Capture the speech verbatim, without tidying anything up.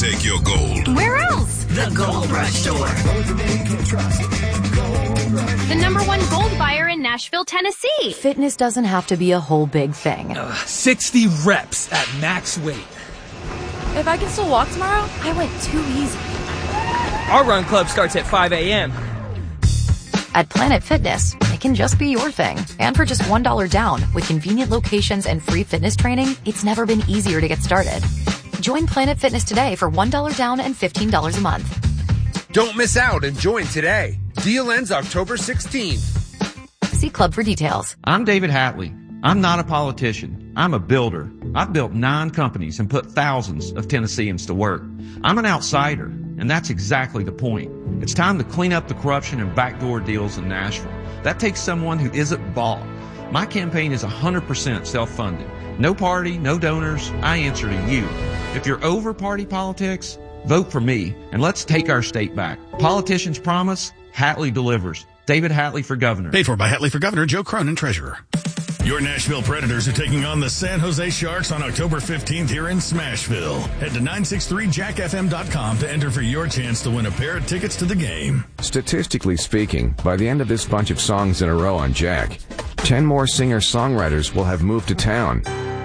take your gold. Where else? The Gold Rush Store. The number one gold buyer in Nashville, Tennessee. Fitness doesn't have to be a whole big thing. Uh, sixty reps at max weight. If I can still walk tomorrow, I went too easy. Our run club starts at five a.m. At Planet Fitness, it can just be your thing. And for just one dollar down, with convenient locations and free fitness training, it's never been easier to get started. Join Planet Fitness today for one dollar down and fifteen dollars a month. Don't miss out and join today. Deal ends October sixteenth. See Club for details. I'm David Hatley. I'm not a politician. I'm a builder. I've built nine companies and put thousands of Tennesseans to work. I'm an outsider, and that's exactly the point. It's time to clean up the corruption and backdoor deals in Nashville. That takes someone who isn't bought. My campaign is one hundred percent self-funded. No party, no donors. I answer to you. If you're over party politics, vote for me, and let's take our state back. Politicians promise, Hatley delivers. David Hatley for governor. Paid for by Hatley for governor, Joe Cronin, treasurer. Your Nashville Predators are taking on the San Jose Sharks on October fifteenth here in Smashville. Head to nine six three jack f m dot com to enter for your chance to win a pair of tickets to the game. Statistically speaking, by the end of this bunch of songs in a row on Jack, ten more singer-songwriters will have moved to town.